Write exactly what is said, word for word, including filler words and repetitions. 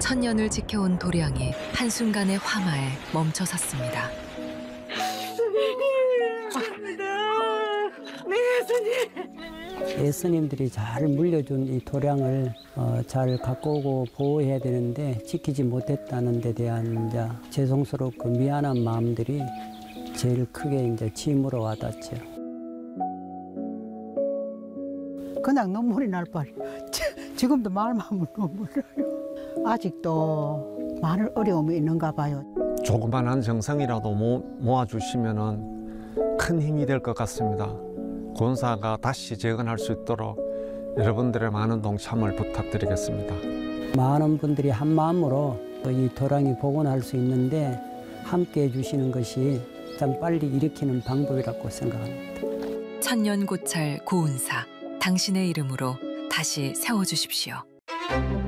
천년을 지켜온 도량이 한순간의 화마에 멈춰 섰습니다. 예수님들이 잘 물려준 이 도량을 어, 잘 갖고 오고 보호해야 되는데 지키지 못했다는 데 대한 이제 죄송스럽고 미안한 마음들이 제일 크게 이제 침으로 와닿죠. 그냥 눈물이 날 뻔. 지금도 말만 하면 눈물 나요. 아직도 많은 어려움이 있는가 봐요. 조그만한 정성이라도 모, 모아주시면 큰 힘이 될 것 같습니다. 권사가 다시 재건할 수 있도록 여러분들의 많은 동참을 부탁드리겠습니다. 많은 분들이 한 마음으로 이 도량이 복원할 수 있는데 함께 해주시는 것이 참 빨리 일으키는 방법이라고 생각합니다. 천년 고찰 고운사, 당신의 이름으로 다시 세워주십시오.